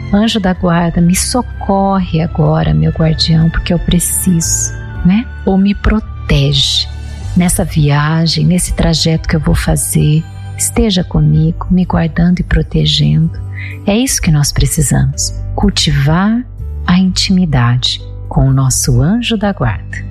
Anjo da guarda, me socorre agora, meu guardião, porque eu preciso, né? Ou me protege nessa viagem, nesse trajeto que eu vou fazer. Esteja comigo, me guardando e protegendo. É isso que nós precisamos, cultivar a intimidade com o nosso anjo da guarda.